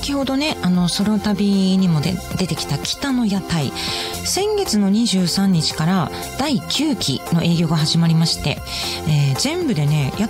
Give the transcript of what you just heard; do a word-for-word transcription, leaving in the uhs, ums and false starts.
先ほどねあのソロ旅にもで出てきた北の屋台、先月のにじゅうさんにちからだいきゅうきの営業が始まりまして、えー、全部でね約